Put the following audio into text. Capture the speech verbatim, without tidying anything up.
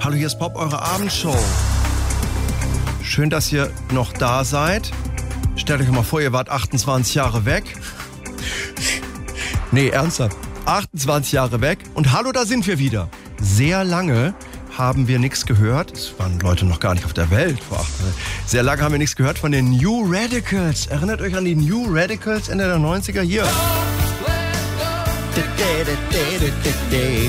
Hallo, hier ist Pop, eure Abendshow. Schön, dass ihr noch da seid. Stellt euch mal vor, ihr wart achtundzwanzig Jahre weg. Nee, ernsthaft. achtundzwanzig Jahre weg. Und hallo, da sind wir wieder. Sehr lange haben wir nichts gehört. Es waren Leute noch gar nicht auf der Welt vor acht Jahren. Sehr lange haben wir nichts gehört von den New Radicals. Erinnert euch an die New Radicals Ende der neunziger? Hier.